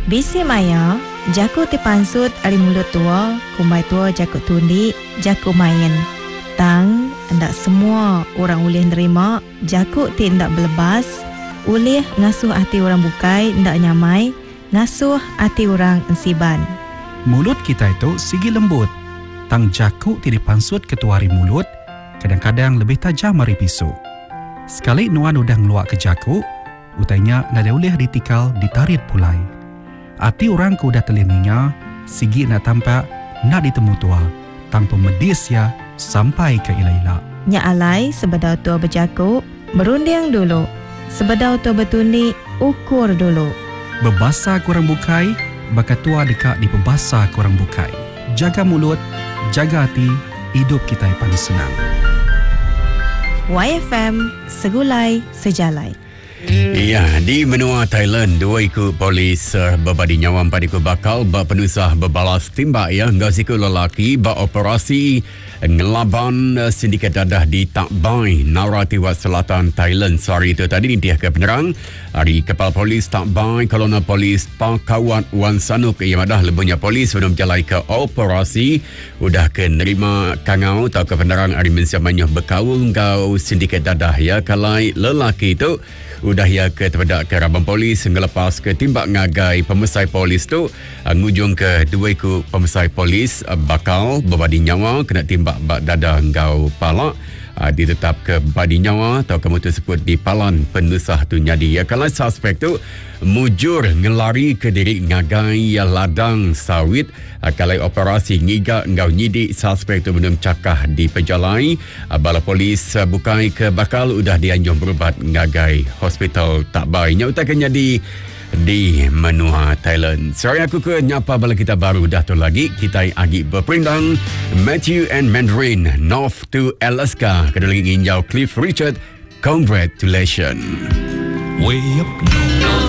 Bisi maya, jaku ti pansut ari mulut tua, kumbai tua jaku tundi, jaku main. Tang, ndak semua orang boleh nerima, jaku ti ndak belebas, boleh ngasuh hati orang bukai, ndak nyamai, ngasuh hati orang ensiban. Mulut kita itu sigi lembut. Tang jaku ti dipansut ketuari mulut, kadang-kadang lebih tajam dari pisau. Sekali nuan udah ngeluak ke jaku, utainya nada boleh ditikal ditarit pulai. Hati orang ku udah telininya, sigi nak tampak nak ditemu tua, tanpa medis ya sampai ke ila-ila. Nya alai sebedau tua berjaku, berunding dulu. Sebedau tua bertundi, ukur dulu. Bebasa kurang bukai, bakat tua dekat di pebasa kurang bukai. Jaga mulut, jaga hati, hidup kita yang paling senang. YFM, segulai sejalai. Ya, di benua Thailand, dua ikut polis berbadi nyawa empat ikut bakal berpenusah berbalas timbak ya. Enggak siku lelaki beroperasi ngelaban sindiket dadah di Tak Bai, Narathiwat Selatan, Thailand. Sehari itu tadi dia ke penerang hari Kepala Polis Tak Bai, Kolonel Polis Pakawat Wan Sanuk yang madah lebuhnya polis sebelum jalai ke operasi udah ke nerima kangau atau ke penerang hari mensiamanya berkawal ngau sindiket dadah ya. Kalai lelaki itu udah ya ke terpedak ke Rabang Polis ngelepas ke timbak ngagai pemesai polis tu ngujung ke dua ikut pemesai polis bakal berbadi nyawa kena timbak bak dada ngau palak ditetap ke badi nyawa atau kamu tersebut di palan penusah tu nyadi ya. Kalau suspek tu mujur ngelari ke diri ngagai ya ladang sawit kalau operasi ngiga ngau nyidik suspek tu belum cakah di pejalai bala polis bukai ke bakal udah dianjur berubat ngagai hospital Tak Bai nya utaknya di menua Thailand. Sorry aku ke nyapa bala kita baru dah tu lagi kita agi berperindang Matthew and Mandarin North to Alaska kedua lagi nginjau Cliff Richard. Congratulations. Way up north.